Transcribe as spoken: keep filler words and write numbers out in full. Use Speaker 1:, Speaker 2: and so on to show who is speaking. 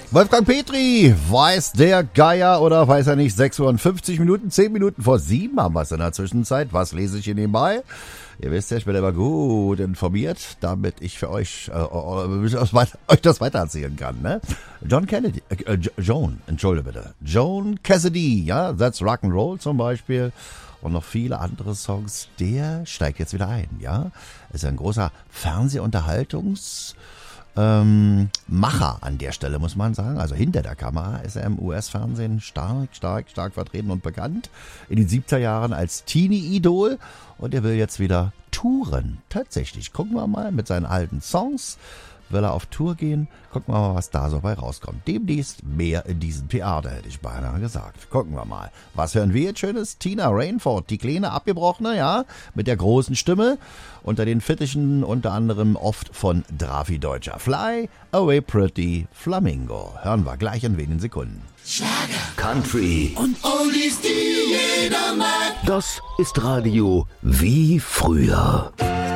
Speaker 1: Wolfgang Petri, weiß der Geier oder weiß er nicht, sechs Uhr und fünfzig Minuten, zehn Minuten vor sieben haben wir es in der Zwischenzeit. Was lese ich hier nebenbei? Ihr wisst ja, ich bin immer gut informiert, damit ich für euch, äh, euch das weitererzählen kann, ne? John Kennedy, äh, Joan, entschuldige bitte. Joan Cassidy, ja, That's Rock'n'Roll zum Beispiel. Und noch viele andere Songs. Der steigt jetzt wieder ein, ja? Ist ein großer Fernsehunterhaltungs- Ähm, Macher an der Stelle, muss man sagen. Also hinter der Kamera ist er im U S-Fernsehen stark, stark, stark vertreten und bekannt. In den siebziger Jahren als Teenie-Idol. Und er will jetzt wieder touren. Tatsächlich. Gucken wir mal mit seinen alten Songs. Will er auf Tour gehen? Gucken wir mal, was da so bei rauskommt. Demnächst mehr in diesem Theater, hätte ich beinahe gesagt. Gucken wir mal. Was hören wir jetzt Schönes? Tina Rainford, die kleine Abgebrochene, ja, mit der großen Stimme. Unter den Fittichen unter anderem oft von Drafi Deutscher. Fly Away Pretty Flamingo. Hören wir gleich in wenigen Sekunden.
Speaker 2: Schlager, Country und Oldies, die jeder mag.
Speaker 3: Das ist Radio wie früher.